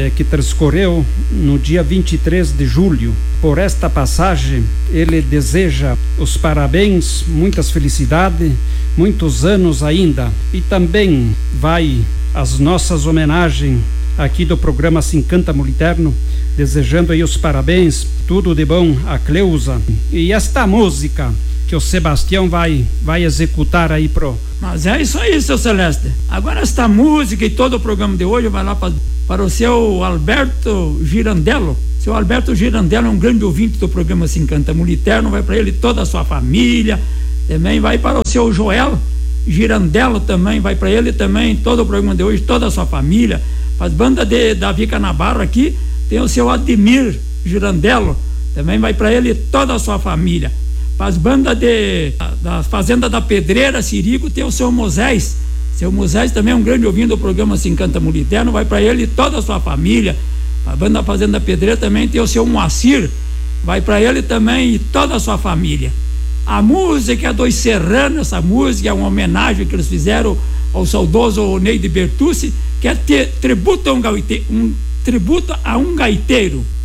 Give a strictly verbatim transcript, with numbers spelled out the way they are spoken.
eh, que transcorreu no dia vinte e três de julho. Por esta passagem, ele deseja os parabéns, muitas felicidades, muitos anos ainda. E também vai as nossas homenagens aqui do programa Se Encanta Moliterno, desejando aí os parabéns, tudo de bom a Cleusa. E esta música que o Sebastião vai, vai executar aí pro... Mas é isso aí, seu Celeste. Agora esta música e todo o programa de hoje vai lá para, para o seu Alberto Girandello. Seu Alberto Girandello é um grande ouvinte do programa Se Encanta Moliterno, vai para ele toda a sua família. Também vai para o seu Joel Girandello, também vai para ele também todo o programa de hoje, toda a sua família. As bandas de Davi Canabarro aqui, tem o seu Ademir Girandello, também vai para ele toda a sua família. As bandas de, da Fazenda da Pedreira, Sirico, tem o seu Moisés. Seu Moisés também é um grande ouvinte do programa Se Encanta Moliterno, vai para ele toda a sua família. A banda da Fazenda da Pedreira também tem o seu Moacir, vai para ele também e toda a sua família. A música é dos Serranos, essa música é uma homenagem que eles fizeram ao saudoso Neide Bertucci, que é tributo a um, gaite, um tributo a um gaiteiro.